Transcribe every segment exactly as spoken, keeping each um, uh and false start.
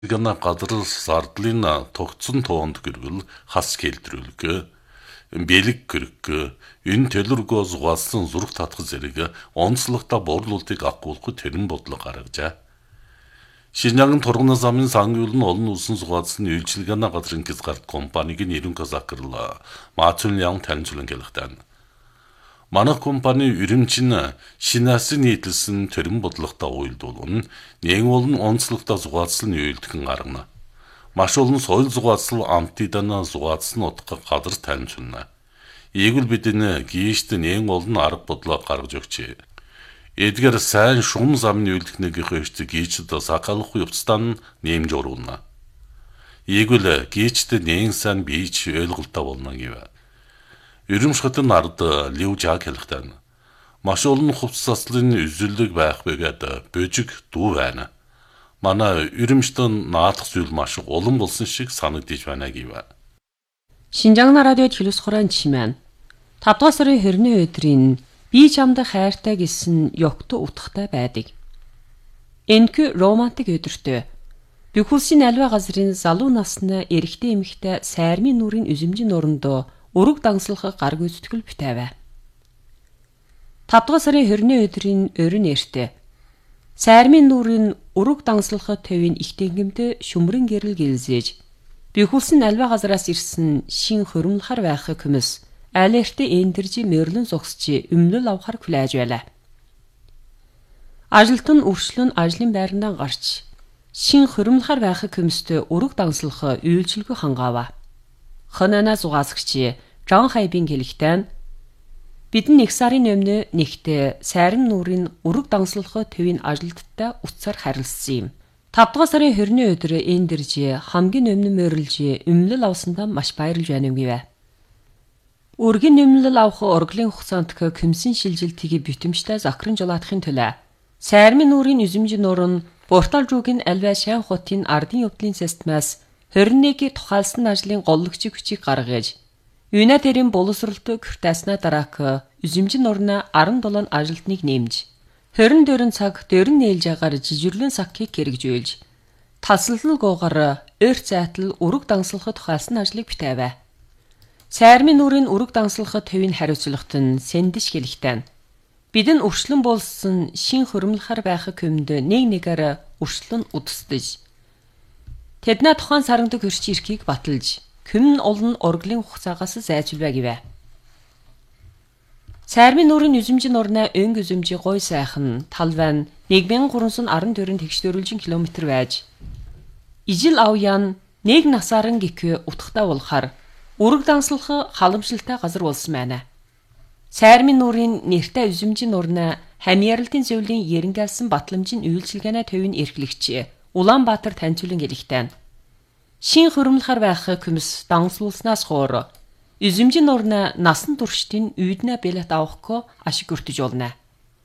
Гана газар зардлын тогтсон тоонд гэргэл хас келтрүүлгөө бэлэг гэргөө энэ төлөргөө зугаалсан зүрх татах зэрэг онцлогтой борлуулалтыг агуулах тэрэн бодлого гаргажээ. Шинжаагийн турганы замын сангийн нь олон улсын зугаалсан үйлчилгээний газрын хязгаарт компаниг нэрэн казакрла маацүнлян таньжуулан гэлхтэн. Манайх компани өрөмчин шинаасын нийтлсэн тэрэн бодлоготой уйлдуулна нэг болон онцлогтой зугаалсан үйлдэх гаргана. Маш олон соёл зугаалсан амтидана зугаалсан утга газар таньжуулна. Ийгэл бидний гişт нэг олон арга бодлого гаргаж өгчээ. Эдгээр сайн шум замын үйлдэхнийхээ хөвчт гişт сакалах явцдан нэмж оруулна. Ийгэл гişт нэг сайн бийч ойлголттой болно гэв. Өрөмшгөтөн ард ливжаг хэлхтэн. Маш олон хувцас заслын үзэлэг байх бэгээд бөжиг дүү байна. Манай өрөмштөн наадах зүйл маш олон болсон шиг санагдаж байна гэв. Шинжаан радио телевизхорон чимэн. тавдугаар сарын хорины өдрийн би чамд хайртай гэсэн ёгто утгатай байдаг. Энэхүү романтик өдөртөө Бюхулсын альва газрын залуу насны эрэгтэй эмэгтэй сайрмын нүрийн үзэмжин нурандоо өрөг дансалах гарг үзтгэл битээвэ. тавдугаар сарын хорины өдрийн өрн нэртэй сайрмын нүрийн өрөг дансалах төвийн их тэнгэмд шүмрэн гэрэл гэлзээж Бюхулсын альва газраас ирсэн шин хөрөмлөхөр байх хүмүүс айлэртэ эндэржи мөрлөн зогсчи өмнөл авахар хүлээж байлаа. Ажилтан үршлэн ажлын байрандаа гарч шин хөрөмлөхөр байх хүмүүстэй өрөг дансалах үйлчилгээ хангаава. Ханана зугаасгчи Жан Хайбин хэлэхдээ бидний нэг сарын өмнө нэгтээ сайрам нүрийн өрөг дансалах төвийн ажилттай утсаар харилцсан юм. тавдугаар сарын хорины өдөр эндэрж хамгийн өмнө мөрлж өмнөл авсандаа маш баярлж байна гэв. Өргөн өмнөл авах орглын хугацаанд көмсөн шилжилтийг битэмжтэй захрын жолоодохын төлөө сайрмын нүрийн үзэмжин нурн Борталжуугийн альва шайн хотын ардын явдлын системаас хорин нэгийг тухайлсан ажлын голлогч хүчийг гаргаж Юна тэрийн боловсролтой квартаснаа дараах үзэмжин нурна арван долоо ажилтныг нэмж хорин дөрөн цаг дөрөн нээлж агаар жижирлэн сакийг хэрэгжүүлж талсалл гоогаар ойр зайтал өрөг дансалахад тухайлсан ажлыг битээвэ. Сайрмын нүрийн өрөг дансалахад төвийн хариуцлагт нь сэндиш хэлэхтэн. Бидэн өршлөн болсон шин хөрөмлөхөр байх көмд нэг нэгээр өршлөн удасдаж. Тэднээ тухайн сарандаг хөрч ирхийг баталж Күмн олон орглын хугацаагаас зайлшгүй гэвэ. Сайрмын нүрийн үзэмжин нурнаа өнг үзэмжи гой сайхан талван нэг мянган гурван сая ардын төрөнд тэгшдөрүүлжин километр байж. Ижил авян нэг насааран гихүү утгатай болохоор өрөг дансалах халамжлалтай газар болсон байна. Сайрмын нүрийн нэртэй үзэмжин нурнаа хамьярлалтын зөвлөлийн ерөнгалсан батламжийн үйлчилгээний төвийн эрхлэгч Улаанбаатар таньцуулан хэлэхдээ шин хөрөмлөхөр байх хүмүүс дансуулснаас хоор үзэмжин нурна насан туршдын үйднэ билет авахгүй ашиг өртөж болно.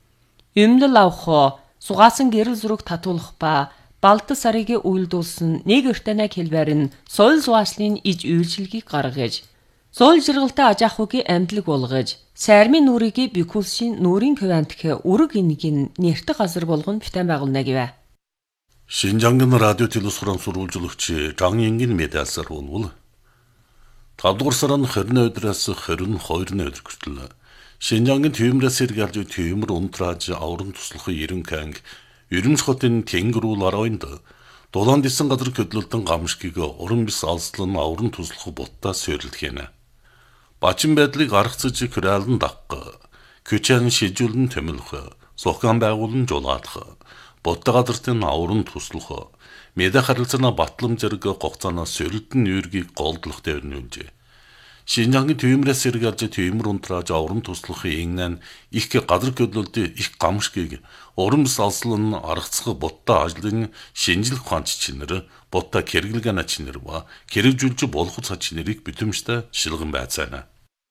Өмнөл авах сугаасан гэрэл зүрэг татуулах ба балт сарыг үйлдүүлсэн нэг өртөнө хэлбэр нь соёл зугааслын иж үйлчилгээг гаргаж соёл жиргалтай аж ахуйг амтлаг болгож сайрмын нүрийг Бюхулсын нүрийн квантх өрөг энгийн нэртэй газар болгон битэн байгуулна гэвэ. Шинжаагийн радио телевизхорон сурвалжлагч Жан Ингийн медиасаар болвол тавдугаар сарын хорины өдрөөс хорин хоёрны өдөр хүртэл Шинжаагийн төвмрээс сэргэлж төвмөр унтрааж авран туслах ерөнхэнг Өрөмс хотын тэнгэрүүл оройнд дулаан дисэн газар хөдлөлтөн гамшгийг уран бис алслан авран туслах бутта сойрлдгийнэ. Бачин байдлыг аргацж хүрэалэн дагх, көчэн шижүүлэн төмөлөх, сухган байгуулан жолоодох Бодта газартын авран туслах, меда харилцаана батлам зэрэг гоцоноос сөрөлдөн нүүргийг голдлох төвнүүлжээ. Шинжаагийн төвмрээс сэргэлж төвмөр унтрааж авран туслах ингэн их газар хөдлөлт их гамшгийг уран бис алслан аргацах бодта ажлын шинжлэх ухаанч чинэр, бодта хэрэглэгээний чинэр ба хэрэгжүүлж болох цачнэрийг битэмжтэй шилгэн байцаана.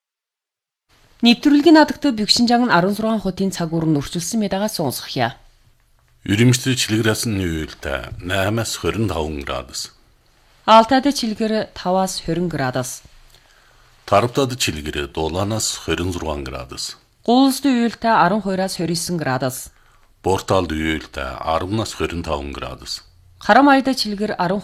Нэвтрүүлгийн надагт Бюхшинжаан арван зургаан хотын цаг уран өрчилсөн медагаас сонсгоё. Өрөмчтэй чилгэрээс нь үйлдэ наймаас хорин таван градус. Алтайд чилгэр таваас хорин градус. Тарвтад чилгэр дулаанаас хорин зургаан градус. Гуулсд үйлдэ арван хоёроос хорин девison градус. Борталд үйлдэ арванаас хорин таван градус. Харамайда чилгэр